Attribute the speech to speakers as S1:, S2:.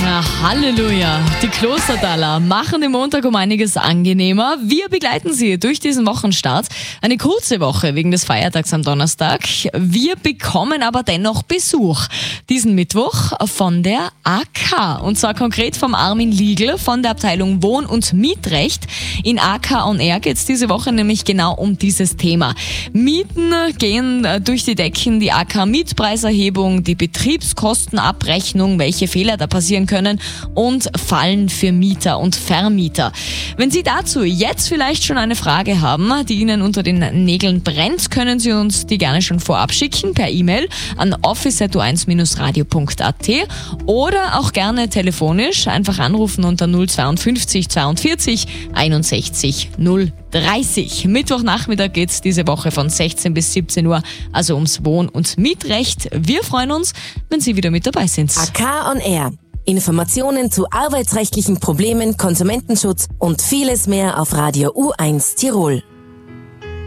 S1: Na, Halleluja! Die Klostertaler machen den Montag um einiges angenehmer. Wir begleiten Sie durch diesen Wochenstart. Eine kurze Woche wegen des Feiertags am Donnerstag. Wir bekommen aber dennoch Besuch diesen Mittwoch von der AK. Und zwar konkret vom Armin Liegl von der Abteilung Wohn- und Mietrecht. In AK on Air geht es diese Woche nämlich genau um dieses Thema. Mieten gehen durch die Decken, die AK-Mietpreiserhebung, die Betriebskostenabrechnung, welche Fehler da passieren können und Fallen für Mieter und Vermieter. Wenn Sie dazu jetzt vielleicht schon eine Frage haben, die Ihnen unter den Nägeln brennt, können Sie uns die gerne schon vorab schicken per E-Mail an office@u1-radio.at oder auch gerne telefonisch einfach anrufen unter 052 42 61 030. Mittwochnachmittag geht's diese Woche von 16 bis 17 Uhr, also ums Wohn- und Mietrecht. Wir freuen uns, wenn Sie wieder mit dabei sind.
S2: AK on Air. Informationen zu arbeitsrechtlichen Problemen, Konsumentenschutz und vieles mehr auf Radio U1 Tirol.